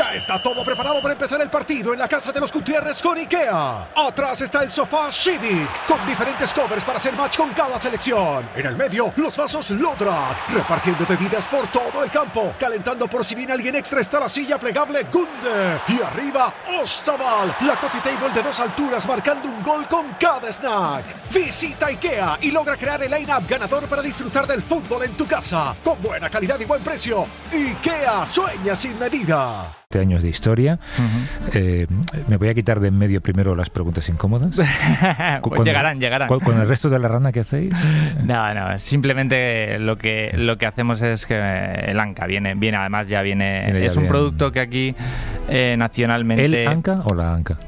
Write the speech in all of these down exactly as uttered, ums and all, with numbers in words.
Ya está todo preparado para empezar el partido en la casa de los Gutiérrez con IKEA. Atrás está el sofá Civic, con diferentes covers para hacer match con cada selección. En el medio, los vasos Lodrat, repartiendo bebidas por todo el campo. Calentando por si viene alguien extra está la silla plegable Gunde. Y arriba, Ostaval, la coffee table de dos alturas marcando un gol con cada snack. Visita IKEA y logra crear el line-up ganador para disfrutar del fútbol en tu casa. Con buena calidad y buen precio. IKEA, sueña sin medida. Años de historia. Uh-huh. eh, me voy a quitar de en medio primero las preguntas incómodas. Pues llegarán, llegarán. ¿Con, con el resto de la rana que hacéis? No, no, simplemente lo que lo que hacemos es que el Anca viene, viene además ya viene, viene ya es un bien. Producto que aquí eh, nacionalmente... ¿El Anca o la Anca?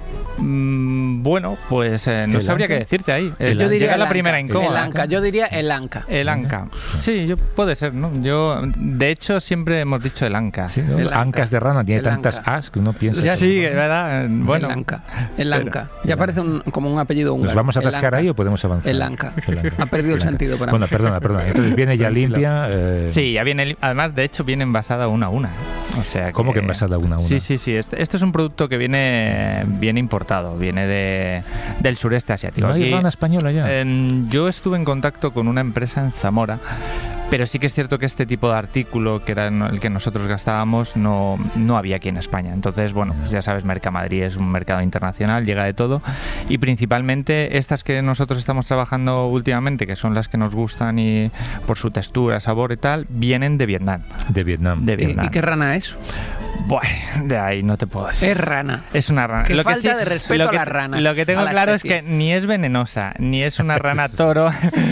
Mm, bueno, pues eh, no sabría qué decirte ahí. El yo diría la Anca, primera incómoda. El Anca, yo diría el Anca. El Anca. Sí, yo, puede ser, ¿no? Yo, de hecho, siempre hemos dicho el Anca. Sí, ¿no? El Ancas de rana, tiene el tantas Anca. as que uno piensa. Ya que sí, es verdad. Bueno, el Anca. El Anca. Ya parece un, como un apellido húngaro. ¿Nos vamos a atascar ahí o podemos avanzar? El Anca. El Anca. Ha perdido el, el sentido para Bueno, mí. perdona, perdona. Entonces viene ya limpia. Eh... Sí, ya viene. Además, de hecho, viene envasada una a una. O sea que... ¿Cómo que envasada una a una? Sí, sí, sí. Este, este es un producto que viene, viene importado. Viene de, del sureste asiático. ¿No hay Aquí, rana española ya? Eh, yo estuve en contacto con una empresa en Zamora. Pero sí que es cierto que este tipo de artículo, que era el que nosotros gastábamos, no, no había aquí en España. Entonces, bueno, pues ya sabes, Mercamadrid es un mercado internacional, llega de todo. Y principalmente estas que nosotros estamos trabajando últimamente, que son las que nos gustan y por su textura, sabor y tal, vienen de Vietnam. De Vietnam. De Vietnam. ¿Y, ¿Y qué rana es? Bueno, de ahí no te puedo decir. Es rana. Es una rana. Qué lo falta que sí, de respeto lo que, a la rana. Lo que tengo claro especie. es que ni es venenosa, ni es una rana toro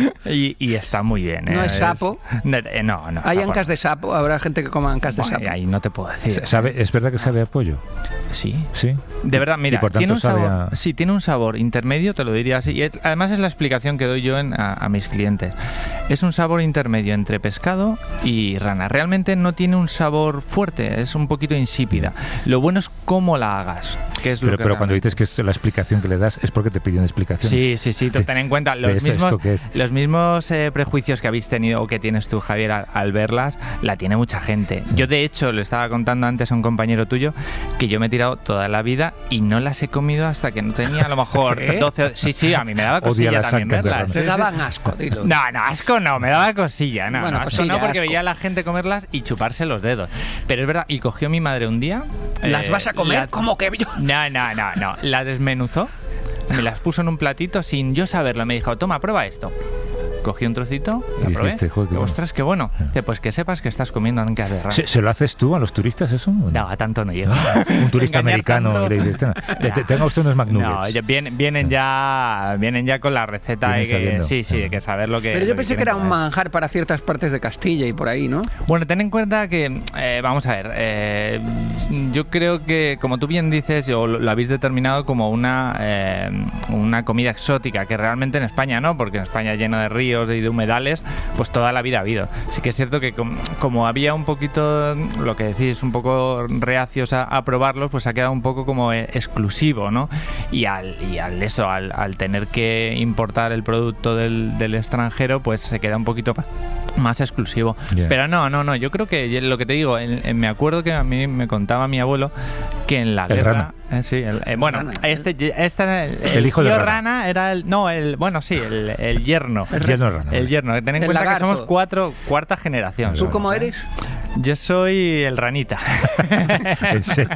y, y está muy bien. ¿eh? ¿No es sapo? No, no. no ¿Hay sapo, ancas no. de sapo? ¿Habrá gente que coma ancas de Bueno, sapo? ahí no te puedo decir. ¿Sabe, ¿Es verdad que sabe a pollo? Sí. Sí. De verdad, mira, y por tanto tiene un sabe sabor, a... sí, tiene un sabor intermedio, te lo diría así. Y es, además es la explicación que doy yo en, a, a mis clientes. Es un sabor intermedio entre pescado y rana. Realmente no tiene un sabor fuerte, es un poquito insípida. Lo bueno es cómo la hagas. Que es pero lo que pero cuando realmente... dices que es la explicación que le das es porque te piden explicaciones. Sí, sí, sí, tú ten en cuenta los eso, mismos, es? los mismos eh, prejuicios que habéis tenido o que tienes tú, Javier, al, al verlas, la tiene mucha gente. Yo, de hecho, le estaba contando antes a un compañero tuyo que yo me he tirado toda la vida y no las he comido hasta que no tenía a lo mejor ¿Eh? doce... Sí, sí, a mí me daba Odia cosilla las también ancas de verlas. Se daban asco, dilo. No, no, asco no, me daba cosilla. No, Bueno, no, asco cosilla, no, porque asco. veía a la gente comerlas y chuparse los dedos. Pero es verdad, y cogió mi madre un día... ¿Las eh, vas a comer? la- ¿Cómo que yo? No, no, no, no. La desmenuzó, me las puso en un platito sin yo saberlo. Me dijo, toma, prueba esto. Cogí un trocito, Y la probé. dijiste, "Joder, qué bueno". Ostras, qué bueno. Dice, pues que sepas que estás comiendo ancas de rana. ¿Se, ¿Se lo haces tú a los turistas eso? No, a tanto no llego. Un turista Engañar americano tanto. y le dices, "Tenga, te- te- tenga usted unos No, McNuggets". ya vienen, vienen ya vienen ya con la receta. Vienen Y que, sabiendo. sí, sí, hay que saber lo que Pero lo yo pensé que quieren era un comer. manjar para ciertas partes de Castilla y por ahí, ¿no? Bueno, ten en cuenta que, eh, vamos a ver, eh, yo creo que, como tú bien dices, o lo, lo habéis determinado como una, eh, una comida exótica, que realmente en España no, porque en España lleno de ríos y de humedales, pues toda la vida ha habido. Sí que es cierto que com, como había un poquito, lo que decís, un poco reacios a, a probarlos, pues ha quedado un poco como eh, exclusivo, ¿no? Y al, y al eso, al, al tener que importar el producto del, del extranjero, pues se queda un poquito pa- más exclusivo. Yeah. Pero no, no, no, yo creo que lo que te digo, en- en- me acuerdo que a mí me contaba mi abuelo que en la El guerra... rana. eh, sí, el- eh, bueno, Rana. este, este era el, El hijo de tío rana. rana era el... No, el... Bueno, sí, el, el yerno. El yerno de rana. El yerno. Ten en El cuenta lagarto. que somos cuatro, cuarta generación. ¿Tú somos, cómo ¿eh? eres? Yo soy el ranita. ¿En serio?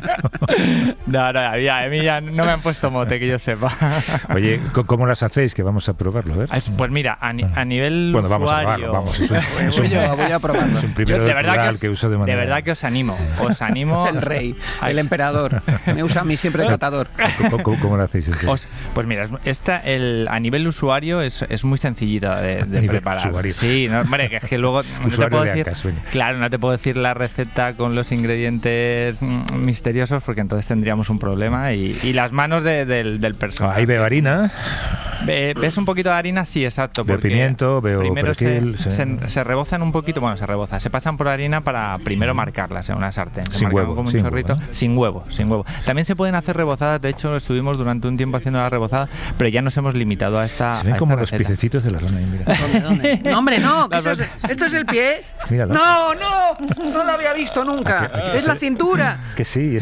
No, no, a mí, a mí ya no me han puesto mote, que yo sepa. Oye, ¿c- ¿cómo las hacéis? Que vamos a probarlo, a ver. Pues mira, a, ni- a nivel Bueno, vamos a usuario... probarlo, vamos. Es un, es Voy un- yo, voy a probarlo. es un primero Yo, de de verdad plural que, os, que uso de manera... de verdad que os animo. Os animo... El rey, Ay. el emperador. Me usa a mí siempre catador. ¿Cómo, cómo- cómo lo hacéis? Este? Os- pues mira, es- esta, el, a nivel usuario es, es muy sencillita de, de Nivel preparar. usuario. Sí, no, hombre, que es que luego no te Usuario puedo de decir, Ancas, venga. claro, no te puedo decir la receta con los ingredientes mm, misteriosos porque entonces tendríamos un problema y, y las manos de- del, del personal. Ahí veo harina. Ve- ¿Ves un poquito de harina? Sí, exacto. Veo porque pimiento, veo primero se, perejil, sí. se, se rebozan un poquito, bueno, se reboza, se pasan por harina para primero marcarlas en una sartén. Se Sin marcan huevo, como un sin chorrito. huevo, ¿no? Sin huevo, sin huevo. También se pueden hacer rebozadas, de hecho estuvimos durante un tiempo haciendo la rebozada, pero ya nos hemos limitado a esta Se ven a como esta los receta. piececitos de la rana. ahí, mira. ¿Dónde, dónde? No, hombre, no. que eso es- ¿Esto es el pie? Míralo. No, no. No lo había visto nunca. Aquí- aquí- Es la cintura. Que sí,